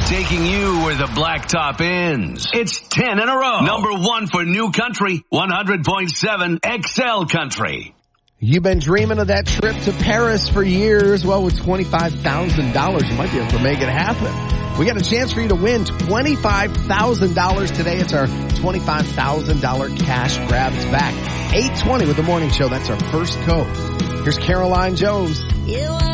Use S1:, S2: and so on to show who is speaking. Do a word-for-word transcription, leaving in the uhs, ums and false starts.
S1: taking you where the blacktop ends. It's ten in a row. Number one for New Country, one hundred point seven X L Country.
S2: You've been dreaming of that trip to Paris for years. Well, with twenty-five thousand dollars, you might be able to make it happen. We got a chance for you to win twenty-five thousand dollars today. It's our twenty-five thousand dollars cash grab. It's back. eight twenty with the morning show. That's our first code. Here's Caroline Jones.
S3: You